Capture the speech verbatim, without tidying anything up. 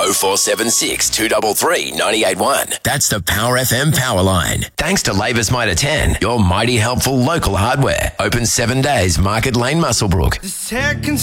oh four seven six, two three three, nine eight one. That's the Power F M Power Line. Thanks to Labour's Mitre ten, your mighty helpful local hardware. Open seven days, Market Lane, Muswellbrook. The second